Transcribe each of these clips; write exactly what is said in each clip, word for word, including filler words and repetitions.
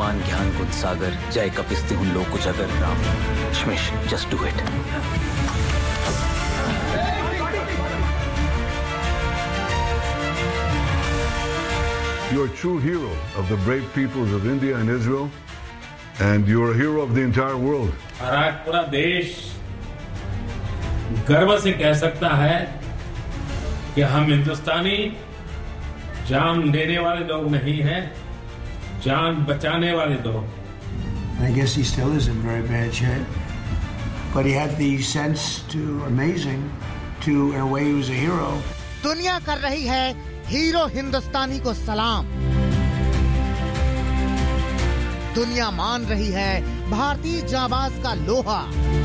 ज्ञान ज्ञान गुण सागर जय कपिस्ति हुन लोक उजागर Ram शमिश just do it. You're a true hero of the brave peoples of India and Israel, and you're a hero of the entire world. और आज पूरा देश गर्व से कह सकता है कि हम हिंदुस्तानी जान लेने वाले लोग नहीं हैं, जान बचाने वाले लोग. I guess he still is in very bad shape, but he had the sense to amazing to in a way he was a hero. दुनिया कर रही है हीरो हिंदुस्तानी को सलाम. दुनिया मान रही है भारतीय जाबाज का लोहा.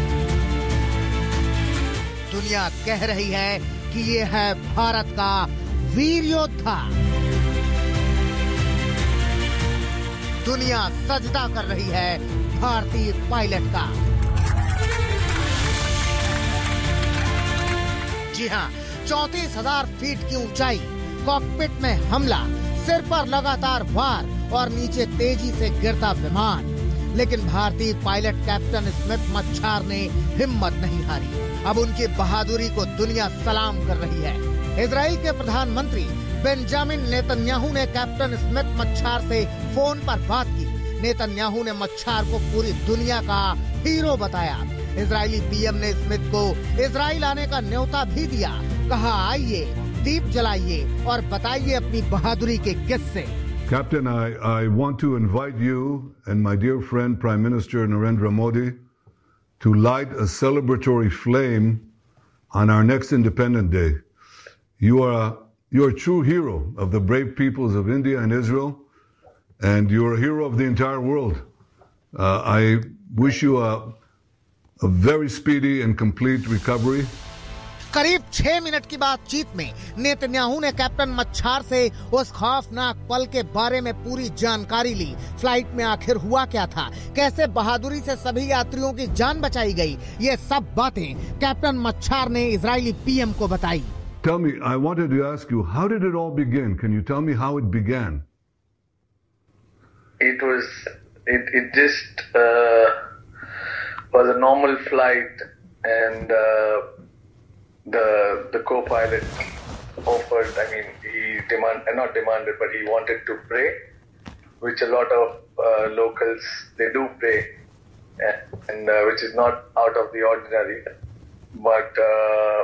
दुनिया कह रही है कि ये है भारत का वीर योद्धा. दुनिया सजदा कर रही है भारतीय पायलट का. जी हां, चौंतीस हजार फीट की ऊंचाई, कॉकपिट में हमला, सिर पर लगातार वार और नीचे तेजी से गिरता विमान. लेकिन भारतीय पायलट कैप्टन स्मिथ मच्छार ने हिम्मत नहीं हारी. अब उनकी बहादुरी को दुनिया सलाम कर रही है. इजराइल के प्रधानमंत्री बेंजामिन नेतन्याहू ने कैप्टन स्मिथ मच्छार से फोन पर बात की. नेतन्याहू ने मच्छार को पूरी दुनिया का हीरो बताया. इजरायली पीएम ने स्मिथ को इजराइल आने का न्योता भी दिया. कहा, आइए, दीप जलाइए और बताइए अपनी बहादुरी के किस्से. Captain, I, I want to invite you and my dear friend Prime Minister Narendra Modi to light a celebratory flame on our next Independence Day. You are a, you're a true hero of the brave peoples of India and Israel, and you're a hero of the entire world. Uh, I wish you a, a very speedy and complete recovery. करीब छह minute की बातचीत में Netanyahu ने captain मच्छार से उस खौफनाक पल के बारे में पूरी जानकारी ली. फ्लाइट में आखिर हुआ क्या था, कैसे बहादुरी से सभी यात्रियों की जान बचाई गई, ये सब बातें कैप्टन मच्छार ने इजरायली पीएम को बताई. Tell me, I wanted to ask you, how did it all begin? Can you tell me how it began? It was, it, it just uh, was a normal flight, and uh, the the co-pilot offered, I mean, he demand, not demanded, but he wanted to pray, which a lot of uh, locals, they do pray, and, and uh, which is not out of the ordinary. But uh,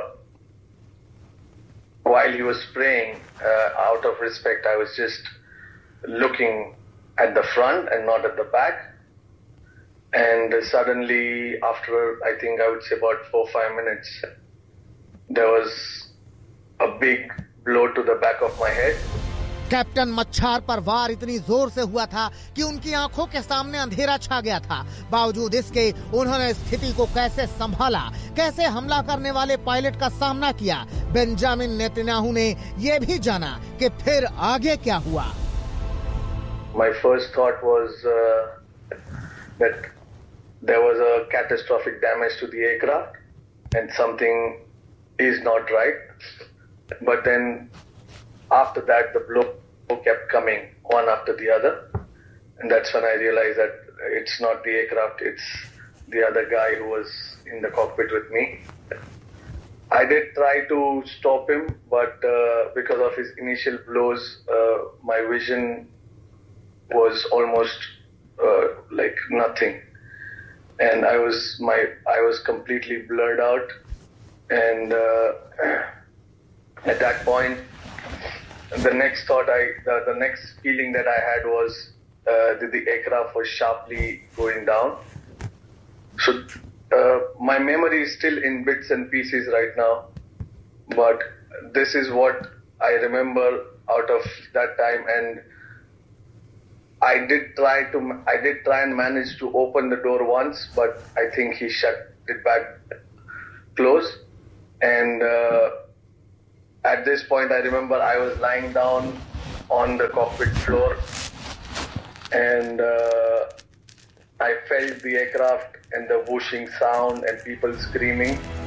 while he was praying, uh, out of respect, I was just looking at the front and not at the back. And suddenly, after, I think I would say about four, five minutes, there was a big blow to the back of my head. Captain मच्छार पर वार इतनी जोर से हुआ था कि उनकी आंखों के सामने अंधेरा छा गया था. बावजूद इसके उन्होंने स्थिति को कैसे संभाला, कैसे हमला करने वाले पायलट का सामना किया, बेंजामिन नेतन्याहू ने ये भी जाना कि फिर आगे क्या हुआ. My first thought was uh, that there was a catastrophic damage to the aircraft and something is not right. But then after that, the blow kept coming one after the other, and that's when I realized that it's not the aircraft, it's the other guy who was in the cockpit with me. I did try to stop him, but uh, because of his initial blows, uh, my vision was almost uh, like nothing, and I was my I was completely blurred out. And uh, at that point, the next thought I, the, the next feeling that I had was uh, that the aircraft was sharply going down. So uh, my memory is still in bits and pieces right now, but this is what I remember out of that time. And I did try to, I did try and manage to open the door once, but I think he shut it back close. And uh, at this point, I remember I was lying down on the cockpit floor, and uh, I felt the aircraft and the whooshing sound and people screaming.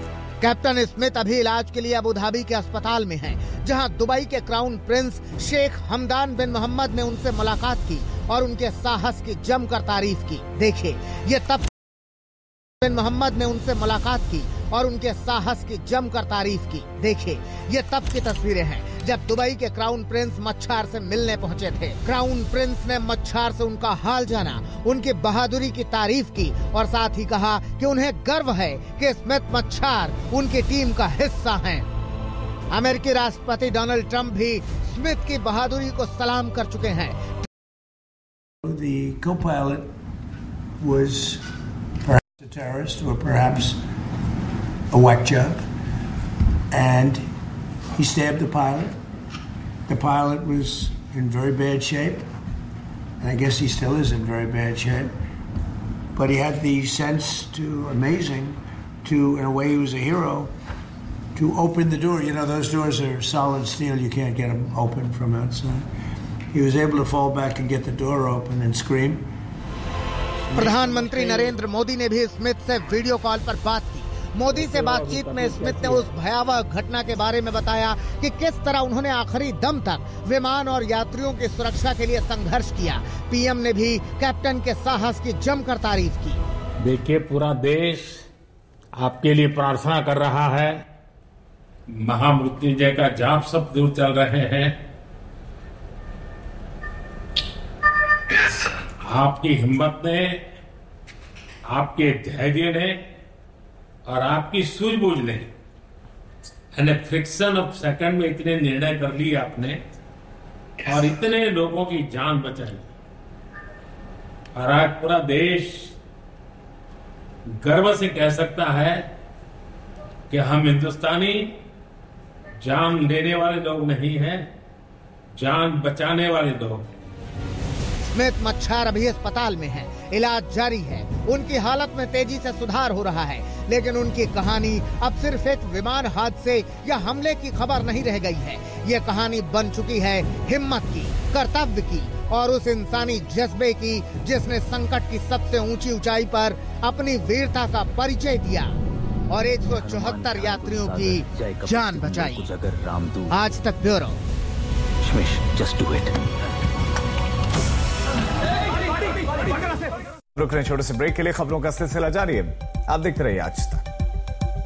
Captain Smith अभी इलाज के लिए Abu Dhabi के अस्पताल में हैं, जहां Dubai के क्राउन प्रिंस शेख हमदान बिन मोहम्मद ने उनसे मुलाकात की और उनके साहस की जमकर तारीफ की। देखिए ये तब बिन मोहम्मद ने उनसे मुलाकात की और उनके साहस की जमकर तारीफ की। देखिए ये तब की तस्वीरें हैं जब दुबई के क्राउन प्रिंस मच्छार से मिलने पहुंचे थे। क्राउन प्रिंस ने मच्छार से उनका हाल जाना, उनकी बहादुरी की तारीफ की और साथ ही कहा कि उन्हें गर्व है कि स्मिथ मच्छार उनकी टीम का हिस्सा हैं। अमेरिकी राष्ट्रपति डोनाल्ड ट्रंप भी स्मिथ की बहादुरी को सलाम कर चुके हैं। The co-pilot was perhaps a terrorist or perhaps a whack job, and he stabbed the pilot. The pilot was in very bad shape, and I guess he still is in very bad shape. But he had the sense to, amazing, to, in a way he was a hero, to open the door. You know, those doors are solid steel. You can't get them open from outside. He was able to fall back and get the door open and scream. प्रधानमंत्री नरेंद्र मोदी ने भी Smith से video call पर बात की। मोदी से बातचीत में स्मिथ ने उस भयावह घटना के बारे में बताया कि किस तरह उन्होंने आखिरी दम तक विमान और यात्रियों की सुरक्षा के लिए संघर्ष किया। पीएम ने भी कैप्टन के साहस की जमकर तारीफ की। देखिए पूरा देश आपके लिए प्रार्थना कर रहा है। महामृत्युंजय का जाप सब दूर चल रहे हैं। आपकी हिम्मत ने, आपके धैर्य ने और आपकी सूझबूझ ने यानी फ्रिक्शन ऑफ सेकंड में इतने निर्णय कर लिए आपने और इतने लोगों की जान बचाई और आज पूरा देश गर्व से कह सकता है कि हम हिंदुस्तानी जान लेने वाले लोग नहीं हैं, जान बचाने वाले लोग हैं। स्मिथ मच्छार अभी अस्पताल में है, इलाज जारी है, उनकी हालत में तेजी से सुधार हो रहा है, लेकिन उनकी कहानी अब सिर्फ एक विमान हादसे या हमले की खबर नहीं रह गई है। ये कहानी बन चुकी है हिम्मत की, कर्तव्य की और उस इंसानी जज्बे की जिसने संकट की सबसे ऊंची ऊंचाई पर अपनी वीरता का परिचय दिया और एक सौ चौहत्तर यात्रियों की जान बचाई। आज तक ब्यूरो। Just do it. रुक रहे छोटे से ब्रेक के लिए, खबरों का सिलसिला जारी है। आप देखते रहिए आज तक।